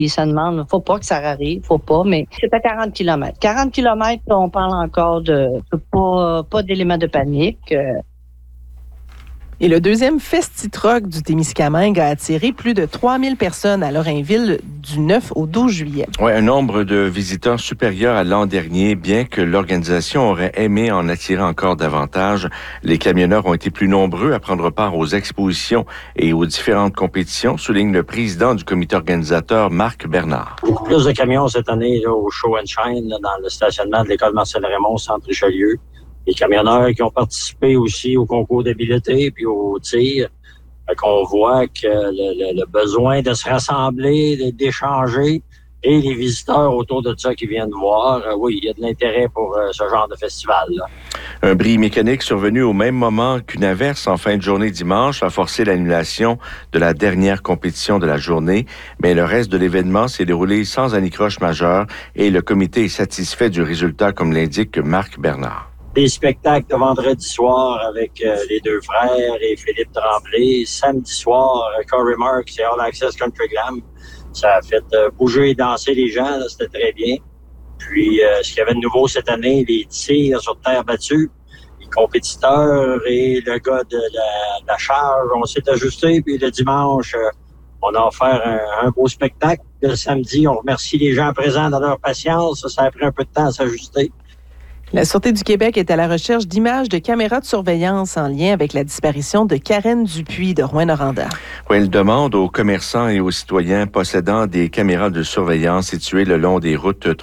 Puis ça demande, faut pas que ça arrive, faut pas, mais c'est à 40 km. 40 km, on parle encore de pas d'éléments de panique. Et le deuxième Festi-Truck du Témiscamingue a attiré plus de 3000 personnes à Lorrainville du 9 au 12 juillet. Oui, un nombre de visiteurs supérieur à l'an dernier, bien que l'organisation aurait aimé en attirer encore davantage. Les camionneurs ont été plus nombreux à prendre part aux expositions et aux différentes compétitions, souligne le président du comité organisateur, Marc Bernard. Beaucoup plus de camions cette année là, au Show and Shine, là, dans le stationnement de l'école Marcel-Raymond, Centre-Richelieu. Les camionneurs qui ont participé aussi au concours d'habileté puis au tir. Fait qu'on voit que le besoin de se rassembler, d'échanger et les visiteurs autour de ça qui viennent voir, oui, il y a de l'intérêt pour ce genre de festival-là. Un bris mécanique survenu au même moment qu'une averse en fin de journée dimanche a forcé l'annulation de la dernière compétition de la journée, mais le reste de l'événement s'est déroulé sans anicroche majeure et le comité est satisfait du résultat, comme l'indique Marc Bernard. Des spectacles de vendredi soir avec les deux frères et Philippe Tremblay. Samedi soir, Corey Marks et All Access Country Glam. Ça a fait bouger et danser les gens, là, c'était très bien. Puis, ce qu'il y avait de nouveau cette année, les tirs sur terre battue. Les compétiteurs et le gars de la charge, on s'est ajusté. Puis le dimanche, on a offert un beau spectacle. Le samedi, on remercie les gens présents dans leur patience. Ça a pris un peu de temps à s'ajuster. La Sûreté du Québec est à la recherche d'images de caméras de surveillance en lien avec la disparition de Karen Dupuis de Rouyn-Noranda. Oui, elle demande aux commerçants et aux citoyens possédant des caméras de surveillance situées le long des routes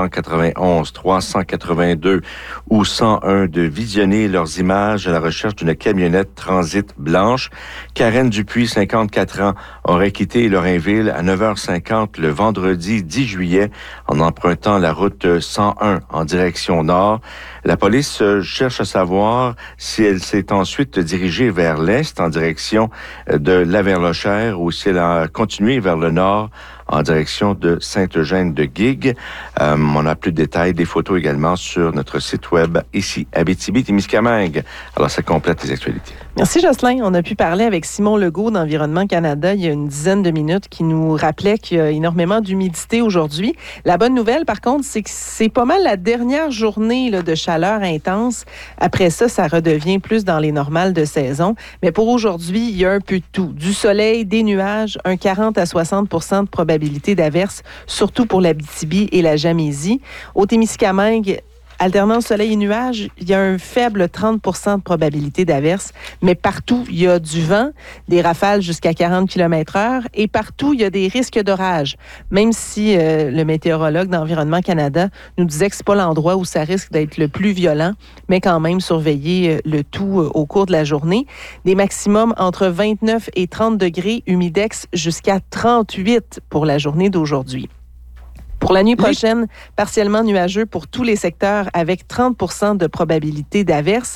391, 382 ou 101 de visionner leurs images à la recherche d'une camionnette transit blanche. Karen Dupuis, 54 ans, aurait quitté Lorrainville à 9h50 le vendredi 10 juillet en empruntant la route 101 en direction nord. La police cherche à savoir si elle s'est ensuite dirigée vers l'est en direction de Laverlochère ou si elle a continué vers le nord en direction de Sainte-Eugène-de-Guigues. On a plus de détails, des photos également sur notre site web ici, Abitibi-Témiscamingue. Alors, ça complète les actualités. Merci Jocelyn. On a pu parler avec Simon Legault d'Environnement Canada il y a une dizaine de minutes qui nous rappelait qu'il y a énormément d'humidité aujourd'hui. La bonne nouvelle, par contre, c'est que c'est pas mal la dernière journée là, de chaleur intense. Après ça, ça redevient plus dans les normales de saison. Mais pour aujourd'hui, il y a un peu de tout. Du soleil, des nuages, un 40 à 60 % de probabilité d'averse, surtout pour l'Abitibi et la Gamésie. Au Témiscamingue, alternance soleil et nuages, il y a un faible 30 % de probabilité d'averse, mais partout, il y a du vent, des rafales jusqu'à 40 km/h et partout, il y a des risques d'orage. Même si le météorologue d'Environnement Canada nous disait que c'est pas l'endroit où ça risque d'être le plus violent, mais quand même surveiller le tout au cours de la journée. Des maximums entre 29 et 30 degrés, humidex jusqu'à 38 pour la journée d'aujourd'hui. Pour la nuit prochaine, partiellement nuageux pour tous les secteurs avec 30 % de probabilité d'averse.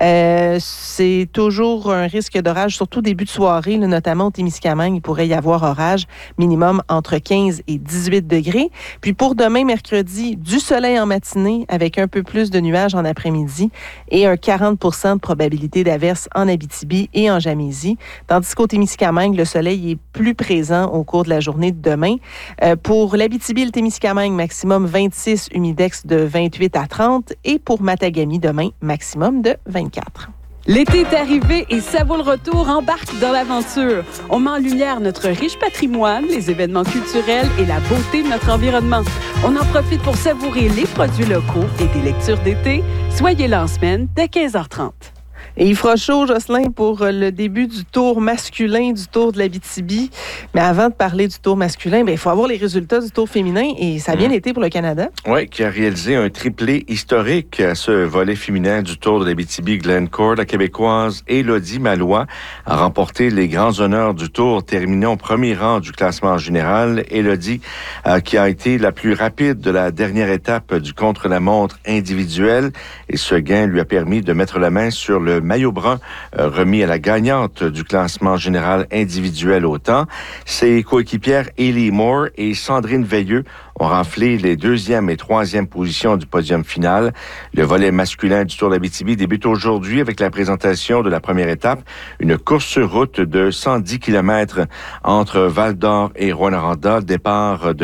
C'est toujours un risque d'orage, surtout début de soirée, là, notamment au Témiscamingue, il pourrait y avoir orage, minimum entre 15 et 18 degrés. Puis pour demain, mercredi, du soleil en matinée avec un peu plus de nuages en après-midi et un 40 % de probabilité d'averse en Abitibi et en Gamésie. Tandis qu'au Témiscamingue, le soleil est plus présent au cours de la journée de demain. Pour l'Abitibi et le Témiscamingue, maximum 26, humidex de 28 à 30 et pour Matagami, demain, maximum de 24. L'été est arrivé et ça vaut le retour, embarque dans l'aventure. On met en lumière notre riche patrimoine, les événements culturels et la beauté de notre environnement. On en profite pour savourer les produits locaux et des lectures d'été. Soyez là en semaine dès 15h30. Et il fera chaud, Jocelyn, pour le début du tour masculin du Tour de l'Abitibi. Mais avant de parler du tour masculin, il faut avoir les résultats du tour féminin et ça a bien été pour le Canada. Oui, qui a réalisé un triplé historique à ce volet féminin du Tour de l'Abitibi. Glencore, la Québécoise Élodie Maillois a remporté les grands honneurs du Tour, terminant au premier rang du classement général. Élodie, qui a été la plus rapide de la dernière étape du contre-la-montre individuelle. Et ce gain lui a permis de mettre la main sur le maillot brun remis à la gagnante du classement général individuel au temps. Ses coéquipières Ellie Moore et Sandrine Veilleux ont raflé les 2e et 3e positions du podium final. Le volet masculin du Tour d'Abitibi débute aujourd'hui avec la présentation de la première étape, une course sur route de 110 km entre Val-d'Or et Rouyn-Noranda, départ de